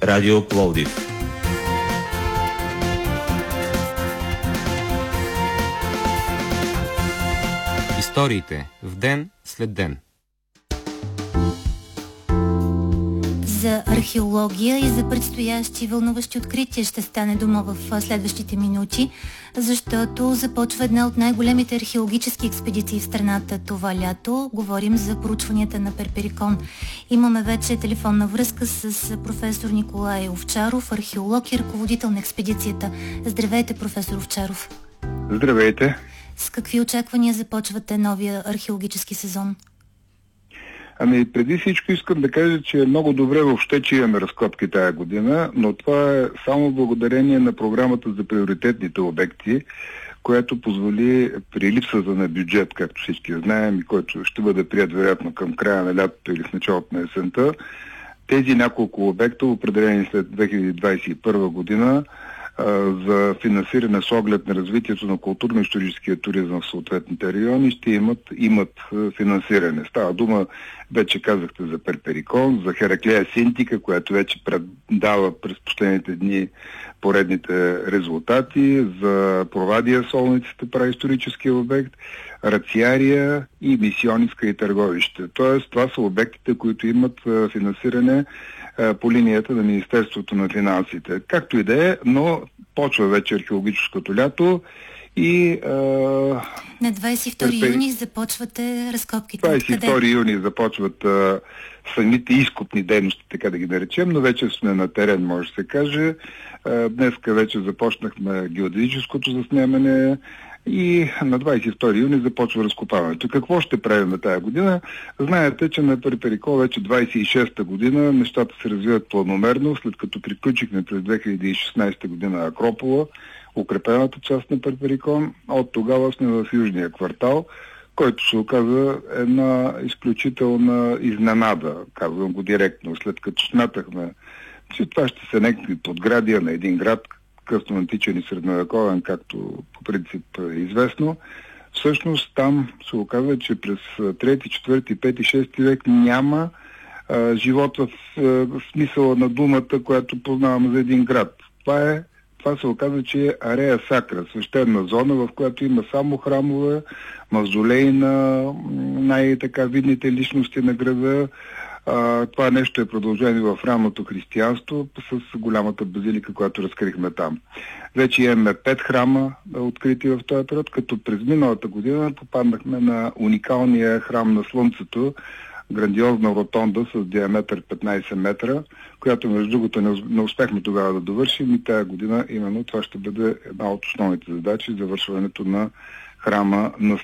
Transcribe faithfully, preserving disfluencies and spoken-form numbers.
Радио Пловдив. Историите в ден след ден. За археология и за предстоящи вълнуващи открития ще стане дума в следващите минути, защото започва една от най-големите археологически експедиции в страната това лято. Говорим за проучванията на Перперикон. Имаме вече телефонна връзка с професор Николай Овчаров, археолог и ръководител на експедицията. Здравейте, професор Овчаров. Здравейте. С какви очаквания започвате новия археологически сезон? Ами, преди всичко искам да кажа, че е много добре въобще, че имаме разкопки тая година, но това е само благодарение на програмата за приоритетните обекти, която позволи при липсата на бюджет, както всички знаем, и който ще бъде прият вероятно към края на лятото или в началото на есента, тези няколко обекта, определени след две хиляди двадесет и първа година, за финансиране с оглед на развитието на културно-историческия туризъм в съответните райони, ще имат, имат финансиране. Става дума, вече казахте за Перперикон, за Хераклея Синтика, която вече дава през последните дни поредните резултати, за Провадия Солницата, праисторическия обект, Рациария и Мисиониска и Търговище. Тоест, това са обектите, които имат финансиране по линията на Министерството на финансите. Както и да е, но почва вече археологическото лято и... А... На двадесет и втори Перпери... юни започвате разкопките. двадесет и втори юни започват а, самите изкопни дейности, така да ги наречем, но вече сме на терен, може да се каже. А, днеска вече започнахме геодезическото заснемане и на двадесет и втори юни започва разкопаването. Какво ще правим тази година? Знаете, че на Перперикон вече двадесет и шеста година нещата се развиват планомерно, след като приключихме през две хиляди и шестнадесета година Акропола, укрепената част на Перперикон, а от тогава сме в Южния квартал, който се оказа една изключителна изненада, казвам го директно, след като смятахме, че това ще са някакви подградия на един град, късно античен и средновековен, както по принцип е известно. Всъщност там се оказва, че през трети, четвърти, пети, шести век няма а, живот в, в смисъла на думата, която познаваме за един град. Това, е, това се оказва, че е Арея Сакра, свещена зона, в която има само храмове, мавзолеи на най-така видните личности на града. А, това нещо е продължено в ранното християнство с голямата базилика, която разкрихме там. Вече имаме пет храма открити в този период, като през миналата година попаднахме на уникалния храм на Слънцето, грандиозна ротонда с диаметър петнадесет метра, която между другото не, не успяхме тогава да довършим и тази година именно това ще бъде една от основните задачи, завършването на храма на